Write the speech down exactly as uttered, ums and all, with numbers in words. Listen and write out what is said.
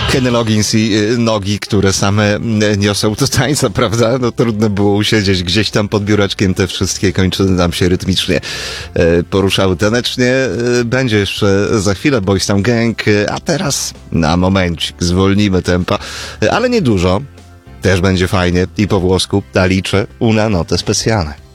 Kenny Loggins i y, nogi, które same y, niosą do tańca, prawda? No trudno było usiedzieć gdzieś tam pod biureczkiem, te wszystkie kończyny nam się rytmicznie y, poruszały tanecznie. Y, będzie jeszcze za chwilę Boys Town Gang, y, a teraz na momencik zwolnimy tempa, y, ale nie dużo. Też będzie fajnie i po włosku, a liczę una note specjalne.